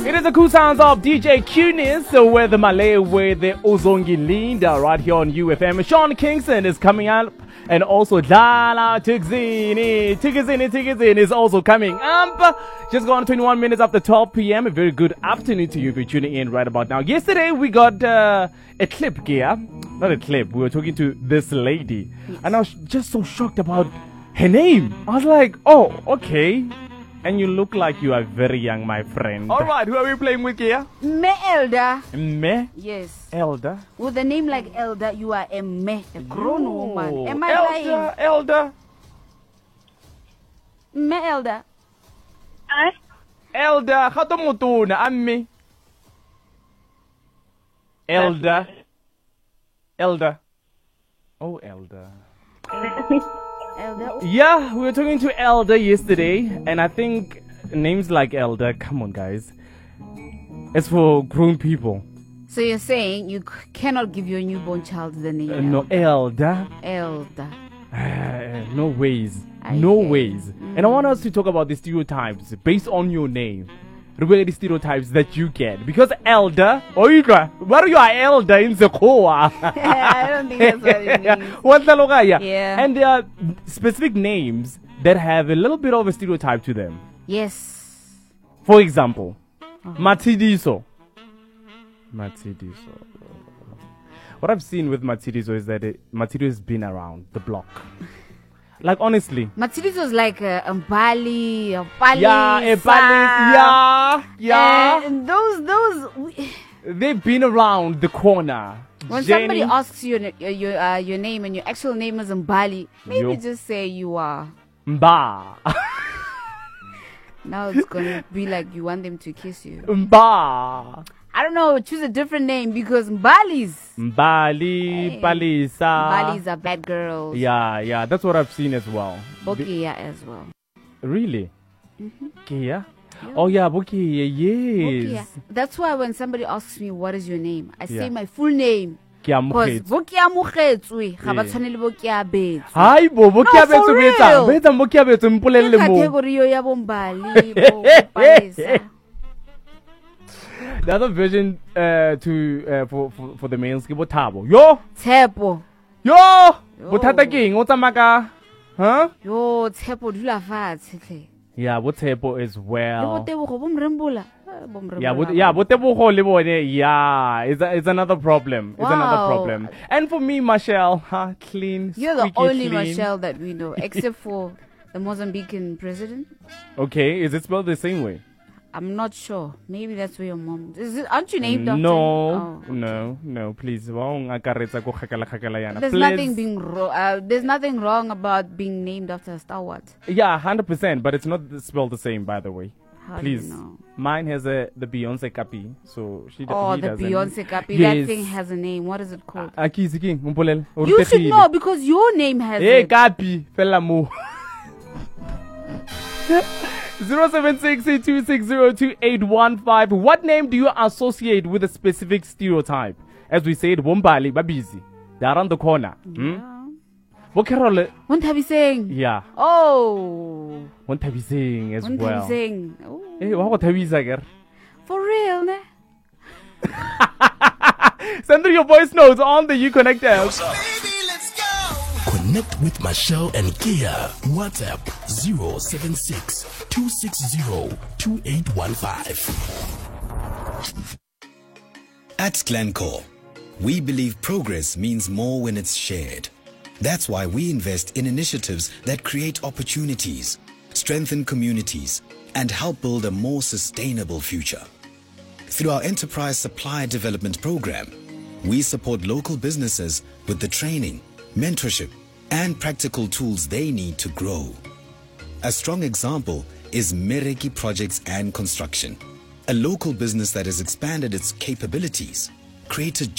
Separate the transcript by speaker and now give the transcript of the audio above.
Speaker 1: It is the cool sounds of DJ Cunis with the Malay with the Ozongi Linda right here on UFM. Sean Kingston is coming up, and also Dala Tigazini is also coming up. Just gone 21 minutes after 12 p.m. A very good afternoon to you if you're tuning in right about now. Yesterday we got a clip, Gia. Not a clip. We were talking to this lady, and I was just so shocked about her name. I was like, oh, okay. And you look like you are very young, my friend. All right, who are we playing with here?
Speaker 2: Me Elder.
Speaker 1: Me?
Speaker 2: Yes.
Speaker 1: Elder?
Speaker 2: With a name like Elder, you are a me, a grown woman. Am I lying?
Speaker 1: Elder.
Speaker 2: Me Elder.
Speaker 1: Elder, gato motona, amme. Elder. Elder. Oh, Elder.
Speaker 2: Elder.
Speaker 1: Yeah, we were talking to Elder yesterday, and I think names like Elder, come on guys, it's for grown people.
Speaker 2: So you're saying you cannot give your newborn child the name
Speaker 1: No, Elder.
Speaker 2: Elder.
Speaker 1: No ways.
Speaker 2: Okay.
Speaker 1: No ways. And I want us to talk about the stereotypes based on your name. The stereotypes that you get. Because Elder, what are you are Elder in the core?
Speaker 2: I don't think that's what it means.
Speaker 1: Yeah. And there are specific names that have a little bit of a stereotype to them.
Speaker 2: Yes.
Speaker 1: For example, Matidiso. Matidiso. What I've seen with Matidiso is that Matidiso has been around the block. Like, honestly.
Speaker 2: Matidiso is like Mbali, a Pali.
Speaker 1: Yeah, a Pali. Yeah.
Speaker 2: And those.
Speaker 1: They've been around the corner.
Speaker 2: When somebody asks you your name and your actual name is Mbali, maybe just say you are
Speaker 1: Mba.
Speaker 2: Now it's gonna be like you want them to kiss you.
Speaker 1: Mba.
Speaker 2: I don't know, choose a different name because Mbali,
Speaker 1: Palisa.
Speaker 2: Mbalis are bad girls.
Speaker 1: Yeah, that's what I've seen as well.
Speaker 2: Bokia as well.
Speaker 1: Really? Kia?
Speaker 2: Yeah.
Speaker 1: Oh yeah, Bokia, yes.
Speaker 2: Bokia. That's why when somebody asks me what is your name, I say my full name.
Speaker 1: Because
Speaker 2: Bokia Mugetswe, ga ba tshwanele Bokia Betsu.
Speaker 1: Hi bo, Bokia Betsu betsa Bokia Betsu mpolelle mo.
Speaker 2: Category ya Bombali, bo Palisa.
Speaker 1: The other version for the males ke Bothabo. Yo!
Speaker 2: Tshepo.
Speaker 1: Yo! Bothata ke eng o tsamaka? Huh?
Speaker 2: Yo, Tshepo dula fatshe hle.
Speaker 1: Yeah, Bothabo as well.
Speaker 2: Botebogo bomrembula.
Speaker 1: Yeah, Bothabo le bone. Yeah, it's another problem. It's another problem. And for me, Michelle, clean.
Speaker 2: You're the only Michelle that we know, except for the Mozambican president.
Speaker 1: Okay, is it spelled the same way?
Speaker 2: I'm not sure. Maybe that's where your mom is. Aren't you named after?
Speaker 1: No,
Speaker 2: oh,
Speaker 1: no, please. There's
Speaker 2: nothing wrong about being named after a stalwart.
Speaker 1: Yeah, 100%, but it's not spelled the same, by the way.
Speaker 2: How
Speaker 1: please.
Speaker 2: Do you know?
Speaker 1: Mine has the Beyonce Capi, so she.
Speaker 2: Oh, the Beyonce Capi. Yes. That thing has a name. What is it called?
Speaker 1: You
Speaker 2: should know because your name has.
Speaker 1: Hey, Capi, fella mo. 076-260-2815. What name do you associate with a specific stereotype? As we said, Wombali, Babizi. They're around the corner. What Carol?
Speaker 2: Won't have you saying?
Speaker 1: Yeah.
Speaker 2: Oh.
Speaker 1: Won't have you saying as well.
Speaker 2: Won't have you saying?
Speaker 1: Hey, what have you saying?
Speaker 2: For real, ne?
Speaker 1: Send through your voice notes on the Uconnect app.
Speaker 3: Connect with Michelle and Kia. WhatsApp 076-260-2815.
Speaker 4: At Glencore, we believe progress means more when it's shared. That's why we invest in initiatives that create opportunities, strengthen communities, and help build a more sustainable future. Through our Enterprise Supply Development Program, we support local businesses with the training, mentorship, and practical tools they need to grow. A strong example is Mereki Projects and Construction, a local business that has expanded its capabilities, created